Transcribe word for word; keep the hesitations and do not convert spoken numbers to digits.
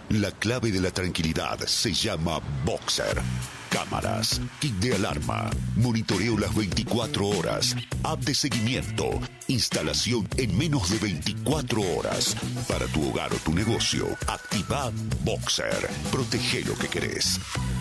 La clave de la tranquilidad se llama Boxer. Cámaras, kit de alarma, monitoreo las veinticuatro horas, app de seguimiento, instalación en menos de veinticuatro horas. Para tu hogar o tu negocio, activa Boxer. Protege lo que querés.